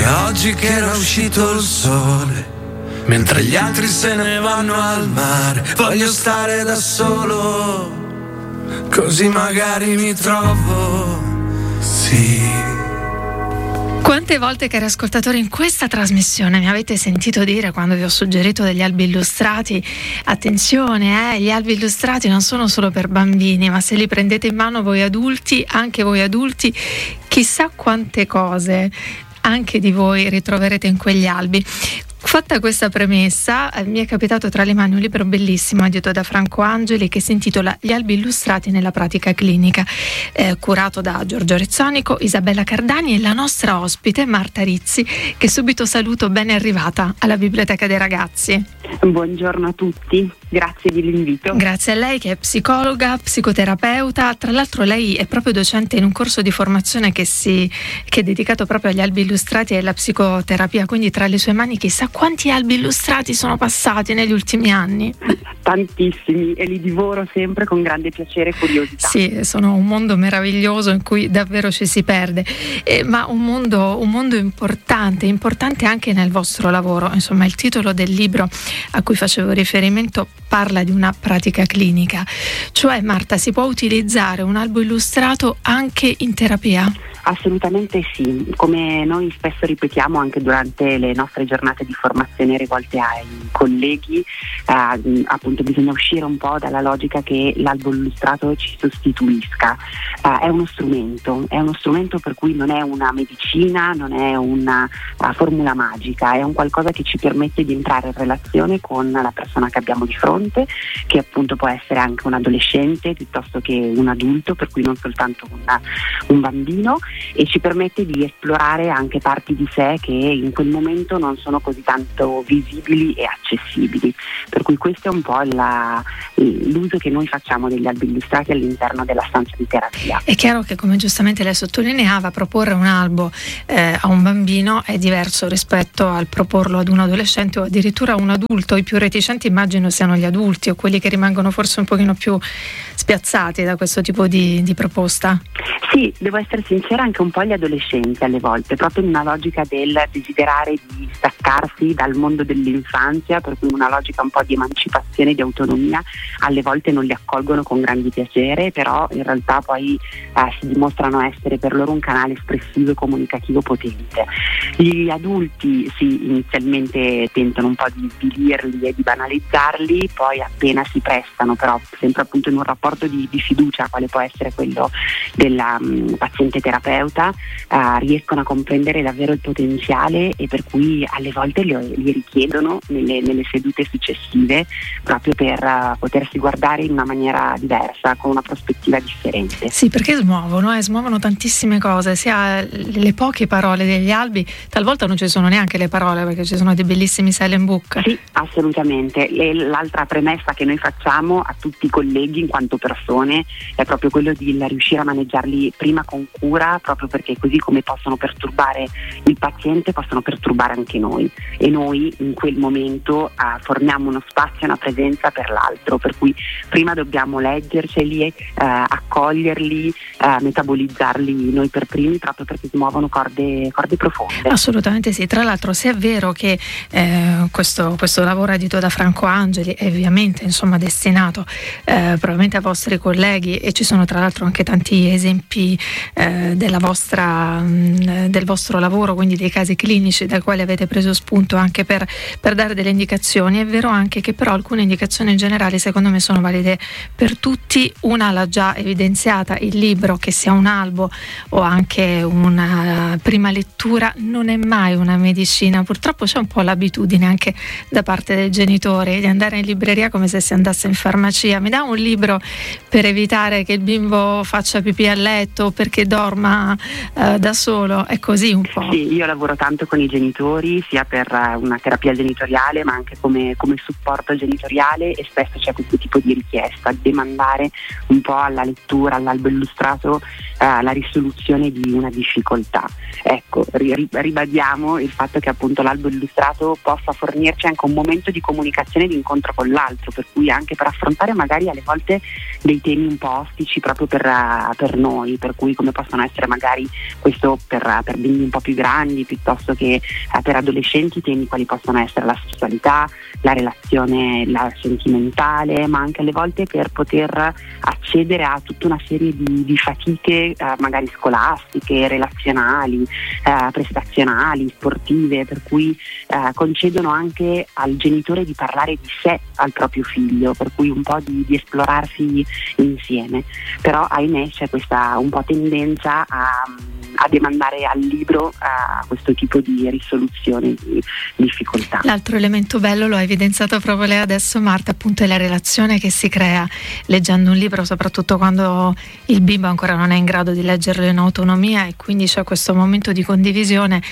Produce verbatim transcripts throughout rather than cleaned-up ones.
E oggi che era uscito il sole, mentre gli altri se ne vanno al mare, voglio stare da solo, così magari mi trovo, sì. Quante volte, cari ascoltatori, in questa trasmissione mi avete sentito dire, quando vi ho suggerito degli albi illustrati, attenzione, eh, gli albi illustrati non sono solo per bambini, ma se li prendete in mano voi adulti, anche voi adulti, chissà quante cose anche di voi ritroverete in quegli albi. Fatta questa premessa, eh, mi è capitato tra le mani un libro bellissimo edito da Franco Angeli che si intitola Gli albi illustrati nella pratica clinica, eh, curato da Giorgio Rezzonico, Isabella Cardani e la nostra ospite Marta Rizzi, che subito saluto. Ben arrivata alla Biblioteca dei Ragazzi. Buongiorno a tutti, grazie dell'invito. Grazie a lei, che è psicologa, psicoterapeuta. Tra l'altro lei è proprio docente in un corso di formazione che, si, che è dedicato proprio agli albi illustrati e alla psicoterapia, quindi tra le sue mani chissà quanti albi illustrati sono passati negli ultimi anni. Tantissimi, e li divoro sempre con grande piacere e curiosità. Sì, sono un mondo meraviglioso in cui davvero ci si perde, eh, ma un mondo, un mondo importante, importante anche nel vostro lavoro. Insomma, il titolo del libro a cui facevo riferimento parla di una pratica clinica, cioè, Marta, si può utilizzare un albo illustrato anche in terapia? Assolutamente sì, come noi spesso ripetiamo anche durante le nostre giornate di formazione rivolte ai colleghi, eh, appunto bisogna uscire un po' dalla logica che l'albo illustrato ci sostituisca. Eh, è uno strumento, è uno strumento per cui non è una medicina, non è una uh, formula magica, è un qualcosa che ci permette di entrare in relazione con la persona che abbiamo di fronte, che appunto può essere anche un adolescente piuttosto che un adulto, per cui non soltanto una, un bambino, e ci permette di esplorare anche parti di sé che in quel momento non sono così tanto visibili e accessibili. Per cui questo è un po' la, l'uso che noi facciamo degli albi illustrati all'interno della stanza di terapia. È chiaro che, come giustamente lei sottolineava, proporre un albo eh, a un bambino è diverso rispetto al proporlo ad un adolescente o addirittura a un adulto. I più reticenti immagino siano gli adulti, o quelli che rimangono forse un pochino più spiazzati da questo tipo di, di proposta. Sì, devo essere sincera, anche un po' gli adolescenti alle volte, proprio in una logica del desiderare di staccarsi dal mondo dell'infanzia, per cui una logica un po' di emancipazione, di autonomia, alle volte non li accolgono con grande piacere, però in realtà poi eh, si dimostrano essere per loro un canale espressivo e comunicativo potente. Gli adulti sì, inizialmente tentano un po' di svilirli e di banalizzarli, poi appena si prestano, però sempre appunto in un rapporto di, di fiducia, quale può essere quello della um, paziente terapeuta, uh, riescono a comprendere davvero il potenziale, e per cui alle volte li, li richiedono nelle, nelle sedute successive, proprio per uh, potersi guardare in una maniera diversa, con una prospettiva differente. Sì, perché smuovono, eh, smuovono tantissime cose, sia le poche parole degli albi, talvolta non ci sono neanche le parole, perché ci sono dei bellissimi silent book. Sì, assolutamente. E l'altra premessa che noi facciamo a tutti i colleghi in quanto persone è proprio quello di riuscire a maneggiarli prima con cura, proprio perché così come possono perturbare il paziente, possono perturbare anche noi, e noi in quel momento uh, forniamo uno spazio e una presenza per l'altro, per cui prima dobbiamo leggerceli, uh, accoglierli, uh, metabolizzarli noi per primi, proprio perché si muovono corde, corde profonde. Assolutamente sì. Tra l'altro, se è vero che eh, questo, questo lavoro edito da Franco Angeli è ovviamente insomma destinato eh, probabilmente ai vostri colleghi, e ci sono tra l'altro anche tanti esempi eh, della vostra, mh, del vostro lavoro, quindi dei casi clinici dai quali avete preso spunto anche per, per dare delle indicazioni. È vero anche che però alcune indicazioni in generale secondo me sono valide per tutti. Una l'ha già evidenziata: il libro, che sia un albo o anche una prima lettura, non è mai una medicina. Purtroppo c'è un po' l'abitudine anche da parte dei genitori di andare in libreria come se si andasse in farmacia. Mi dà un libro per evitare che il bimbo faccia pipì a letto, perché dorma uh, da solo? È così un po'. Sì, io lavoro tanto con i genitori, sia sia per una terapia genitoriale ma anche come, come supporto genitoriale, e spesso c'è questo tipo di richiesta, demandare un po' alla lettura, all'albo illustrato, eh, la risoluzione di una difficoltà. Ecco, ri- ribadiamo il fatto che appunto l'albo illustrato possa fornirci anche un momento di comunicazione e di incontro con l'altro, per cui anche per affrontare magari alle volte dei temi un po' ostici proprio per, uh, per noi, per cui come possono essere magari questo per, uh, per bimbi un po' più grandi piuttosto che uh, per adolescenti, temi quali possono essere la sessualità, la relazione la sentimentale, ma anche alle volte per poter accedere a tutta una serie di, di fatiche uh, magari scolastiche, relazionali, uh, prestazionali, sportive, per cui uh, concedono anche al genitore di parlare di sé al proprio figlio, per cui un po' di, di esplorarsi insieme. Però ahimè c'è questa un po' tendenza a, a demandare al libro a questo tipo di risoluzione di difficoltà. L'altro elemento bello, lo ha evidenziato proprio lei adesso Marta, appunto è la relazione che si crea leggendo un libro, soprattutto quando il bimbo ancora non è in grado di leggerlo in autonomia, e quindi c'è questo momento di condivisione,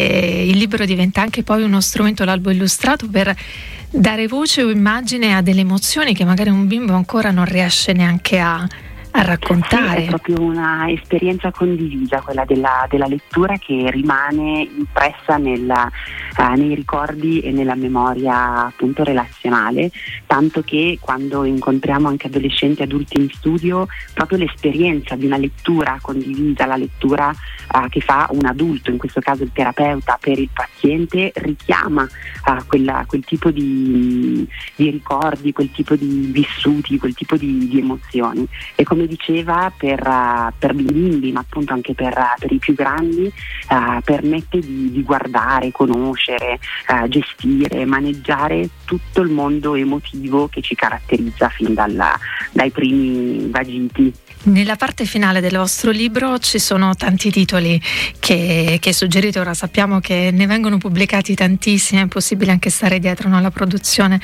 e il libro diventa anche poi uno strumento, l'albo illustrato, per dare voce o immagine a delle emozioni che magari un bimbo ancora non riesce neanche a, a raccontare. Sì, è proprio una esperienza condivisa quella della, della lettura, che rimane impressa nella, uh, nei ricordi e nella memoria appunto relazionale, tanto che quando incontriamo anche adolescenti e adulti in studio, proprio l'esperienza di una lettura condivisa, la lettura uh, che fa un adulto, in questo caso il terapeuta, per il paziente, richiama uh, quella, quel tipo di, di ricordi, quel tipo di vissuti, quel tipo di, di emozioni. E come diceva, per, uh, per i bimbi, ma appunto anche per, uh, per i più grandi, uh, permette di, di guardare, conoscere, uh, gestire, maneggiare tutto il mondo emotivo che ci caratterizza fin dalla, dai primi vagiti. Nella parte finale del vostro libro ci sono tanti titoli che, che suggerite. Ora sappiamo che ne vengono pubblicati tantissimi, è impossibile anche stare dietro, no, alla produzione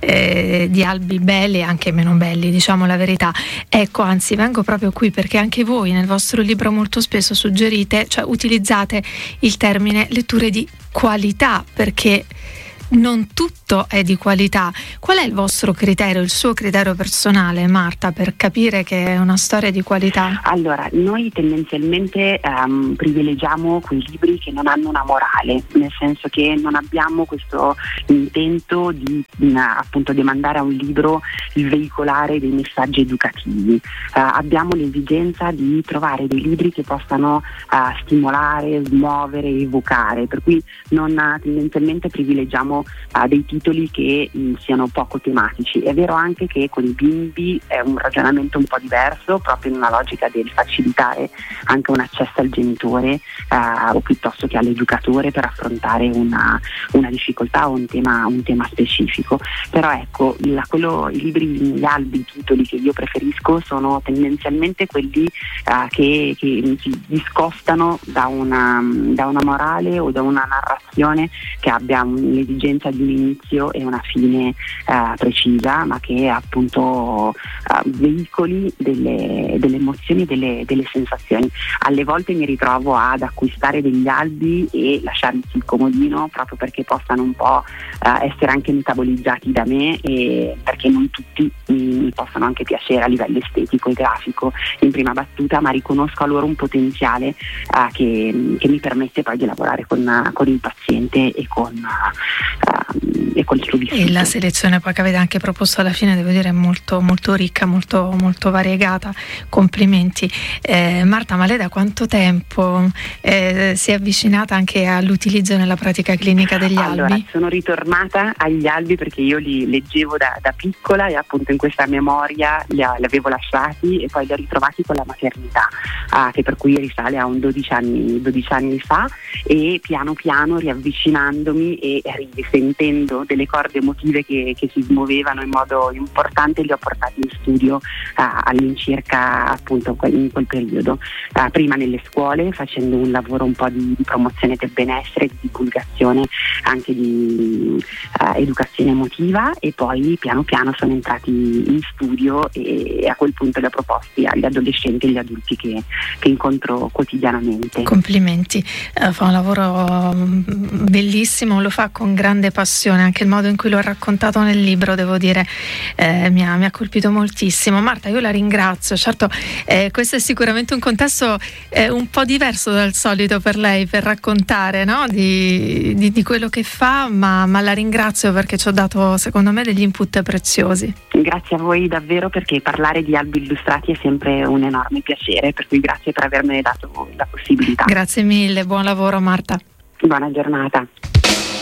eh, di albi belli e anche meno belli, diciamo la verità. Ecco, anzi vengo proprio qui perché anche voi nel vostro libro molto spesso suggerite, cioè utilizzate il termine letture di qualità, perché non tutto è di qualità. Qual è il vostro criterio, il suo criterio personale, Marta, per capire che è una storia di qualità? Allora, noi tendenzialmente um, privilegiamo quei libri che non hanno una morale, nel senso che non abbiamo questo intento di uh, appunto demandare a un libro il veicolare dei messaggi educativi. Uh, abbiamo l'esigenza di trovare dei libri che possano uh, stimolare, smuovere, evocare, per cui non uh, tendenzialmente privilegiamo a dei titoli che mh, siano poco tematici. È vero anche che con i bimbi è un ragionamento un po' diverso, proprio in una logica del facilitare anche un accesso al genitore eh, o piuttosto che all'educatore per affrontare una, una difficoltà o un tema, un tema specifico. Però ecco, la, quello, i libri, gli albi, i titoli che io preferisco sono tendenzialmente quelli eh, che, che si discostano da una, da una morale o da una narrazione che abbia l'esigenza di un inizio e una fine uh, precisa, ma che appunto uh, veicoli delle, delle emozioni, delle, delle sensazioni. Alle volte mi ritrovo ad acquistare degli albi e lasciarli sul comodino proprio perché possano un po' uh, essere anche metabolizzati da me, e perché non tutti mi possono anche piacere a livello estetico e grafico in prima battuta, ma riconosco a loro un potenziale uh, che, che mi permette poi di lavorare con, uh, con il paziente e con Uh, e col suo vissuto. E la selezione poi che avete anche proposto alla fine, devo dire, è molto, molto ricca, molto, molto variegata. Complimenti. Eh, Marta, ma lei da quanto tempo eh, si è avvicinata anche all'utilizzo nella pratica clinica degli allora, albi? Sono ritornata agli albi perché io li leggevo da, da piccola e appunto in questa memoria li, li avevo lasciati e poi li ho ritrovati con la maternità, uh, che per cui risale a un dodici anni, dodici anni fa, e piano piano riavvicinandomi e che sentendo delle corde emotive che, che si smuovevano in modo importante li ho portati in studio uh, all'incirca appunto in quel periodo, uh, prima nelle scuole facendo un lavoro un po' di, di promozione del benessere, di divulgazione anche di uh, educazione emotiva, e poi piano piano sono entrati in studio e, e a quel punto li ho proposti agli adolescenti e agli adulti che, che incontro quotidianamente. Complimenti, uh, fa un lavoro bellissimo, lo fa con grande passione, anche il modo in cui lo ha raccontato nel libro devo dire eh, mi, ha, mi ha colpito moltissimo. Marta, io la ringrazio, certo eh, questo è sicuramente un contesto eh, un po' diverso dal solito per lei per raccontare, no? di, di, di quello che fa, ma, ma la ringrazio perché ci ha dato secondo me degli input preziosi. Grazie a voi davvero, perché parlare di albi illustrati è sempre un enorme piacere, per cui grazie per avermi dato la possibilità. Grazie mille, buon lavoro Marta. Buona giornata.